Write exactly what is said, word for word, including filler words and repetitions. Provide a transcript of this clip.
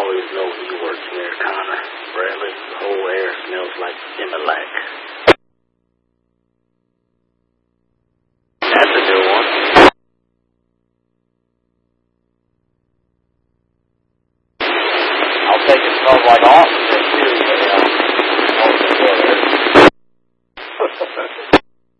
always know when you work here, Connor. Bradley, the whole air smells like Similac. That's a good one. I'll take it smells like oxygen, too. Yeah.